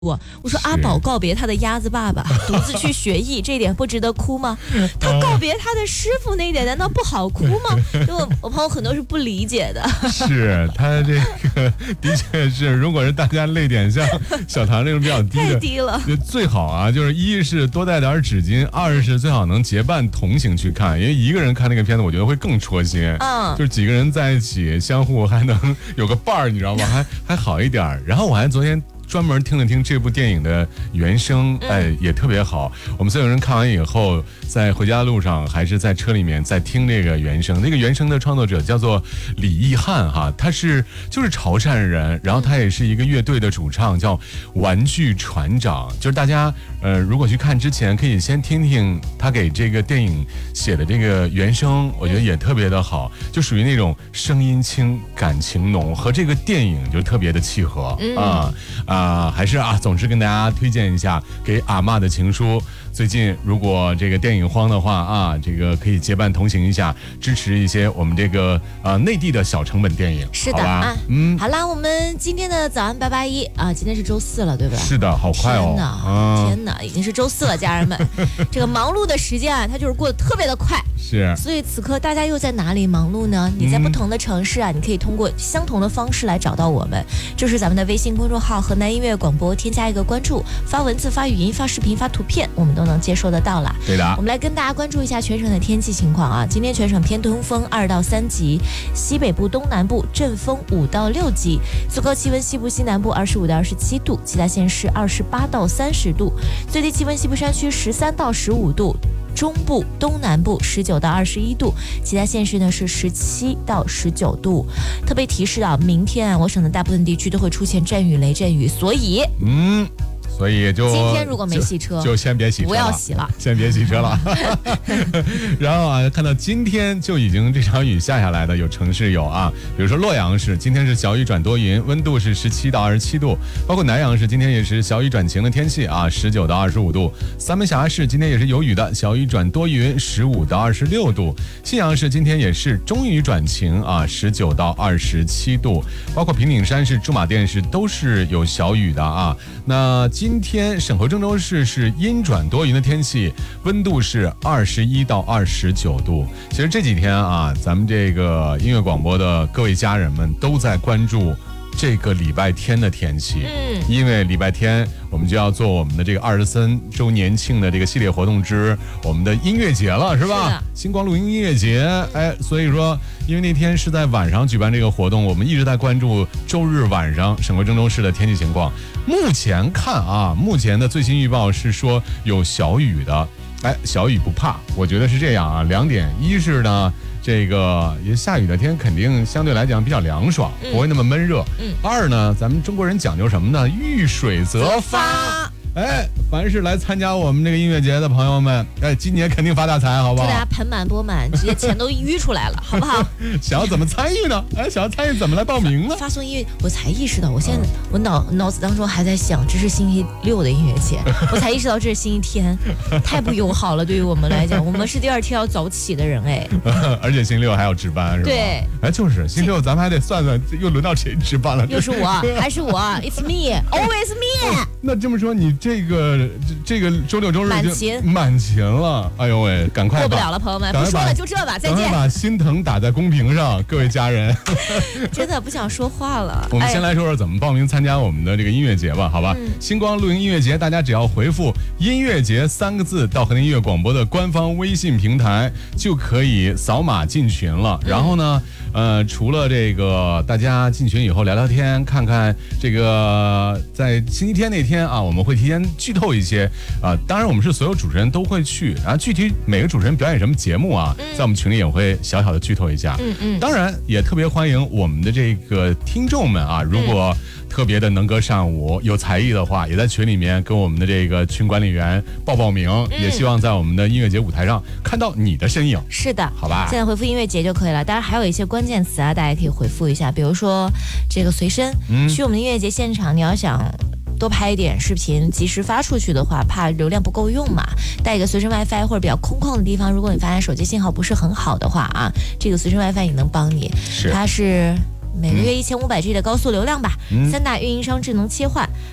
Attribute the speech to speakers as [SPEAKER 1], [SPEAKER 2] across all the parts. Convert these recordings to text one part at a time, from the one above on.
[SPEAKER 1] 我说阿宝告别他的鸭子爸爸，独自去学艺，这一点不值得哭吗？他告别他的师傅那一点，难道不好哭吗？就我朋友很多是不理解的。
[SPEAKER 2] 是他这个的确是，如果是大家泪点像小唐这种比较低的，
[SPEAKER 1] 太低了。
[SPEAKER 2] 最好啊，就是一是多带点纸巾，二是最好能结伴同行去看，因为一个人看那个片子，我觉得会更戳心。就是几个人在一起，相互还能有个伴儿，你知道吗？还好一点。然后我还昨天专门听了听这部电影的原声，也特别好。我们所有人看完以后，在回家的路上还是在车里面在听这个原声。那个原声的创作者叫做李义翰哈，他就是潮汕人，然后他也是一个乐队的主唱，叫玩具船长。就是大家如果去看之前，可以先听听他给这个电影写的这个原声，我觉得也特别的好，就属于那种声音轻、感情浓，和这个电影就特别的契合还是总之跟大家推荐一下给阿嬷的情书。最近如果这个电影荒的话这个可以结伴同行一下，支持一些我们这个内地的小成本电影。
[SPEAKER 1] 是的好啦，我们今天的早安881今天是周4了，对吧？
[SPEAKER 2] 是的，好快哦！
[SPEAKER 1] 天哪，已经是周4了，家人们，这个忙碌的时间它就是过得特别的快。
[SPEAKER 2] 是，
[SPEAKER 1] 所以此刻大家又在哪里忙碌呢？你在不同的城市你可以通过相同的方式来找到我们，就是咱们的微信公众号河南音乐广播，添加一个关注，发文字、发语音、发视频、发图片，我们都能接收得到了。
[SPEAKER 2] 对的，
[SPEAKER 1] 我们来跟大家关注一下全省的天气情况今天全省偏东风2到3级，西北部、东南部阵风5到6级，最高气温西部、西南部25到27度，其他县市28到30度，最低气温西部山区13到15度。中部、东南部19到21度，其他县市呢是17到19度。特别提示明天我省的大部分地区都会出现阵雨、雷阵雨，所以就今天如果没洗车，
[SPEAKER 2] 就先别洗车了，
[SPEAKER 1] 不要洗了，
[SPEAKER 2] 先别洗车了。然后看到今天就已经这场雨下来的有城市有比如说洛阳市今天是小雨转多云，温度是17到27度，包括南阳市今天也是小雨转晴的天气19到25度，三门峡市今天也是有雨的，小雨转多云，15到26度，信阳市今天也是中雨转晴19到27度，包括平顶山市、驻马店市都是有小雨的那今天沈河郑州市是阴转多云的天气，温度是21到29度。其实这几天咱们这个音乐广播的各位家人们都在关注这个礼拜天的天气，因为礼拜天我们就要做我们的这个23周年庆的这个系列活动之我们的音乐节了，是吧？星光露营音乐节，所以说，因为那天是在晚上举办这个活动，我们一直在关注周日晚上沈河郑州市的天气情况。目前看目前的最新预报是说有小雨的，小雨不怕，我觉得是这样2点，一是呢。这个也下雨的天肯定相对来讲比较凉爽，不会那么闷热。二呢，咱们中国人讲究什么呢？遇水则发。凡是来参加我们这个音乐节的朋友们，今年肯定发大财，好不好？
[SPEAKER 1] 祝大家盆满钵满，直接钱都淤出来了，好不好？
[SPEAKER 2] 想要怎么参与呢？想要参与怎么来报名呢？
[SPEAKER 1] 发送音乐，我才意识到，我现在我脑子当中还在想，这是星期6的音乐节，我才意识到这是星期天，太不友好了，对于我们来讲，我们是第2天要早起的人
[SPEAKER 2] 而且星期6还要值班，是吧？
[SPEAKER 1] 对，
[SPEAKER 2] 就是星期6咱们还得算算，又轮到谁值班了？
[SPEAKER 1] 又是我，还是我 ？It's me, always me。
[SPEAKER 2] 那这么说，你这个周6周日满勤了，哎呦喂，赶快
[SPEAKER 1] 过不了了，朋友们，不说了，就这吧，再见。赶
[SPEAKER 2] 快把心疼打在公屏上，各位家人。
[SPEAKER 1] 真的不想说话了。
[SPEAKER 2] 我们先来说说怎么报名参加我们的这个音乐节吧，好吧？星光露营音乐节，大家只要回复“音乐节”3个字到河南音乐广播的官方微信平台，就可以扫码进群了。然后呢，除了这个大家进群以后聊聊天，看看这个在星期天那天我们会提前剧透一些当然我们是所有主持人都会去，然后具体每个主持人表演什么节目在我们群里也会小小的剧透一下。当然也特别欢迎我们的这个听众们如果特别的能歌善舞、有才艺的话，也在群里面跟我们的这个群管理员报名，也希望在我们的音乐节舞台上看到你的身影。
[SPEAKER 1] 是的，
[SPEAKER 2] 好吧，
[SPEAKER 1] 现在回复音乐节就可以了。当然还有一些关键词大家可以回复一下，比如说这个随身，去我们的音乐节现场，你要想多拍一点视频及时发出去的话，怕流量不够用嘛，带一个随身 WiFi 或者比较空旷的地方，如果你发现手机信号不是很好的话这个随身 WiFi 也能帮你。它是每个月1500G 的高速流量吧，3大运营商智能切换，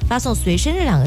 [SPEAKER 1] 发送随身这两个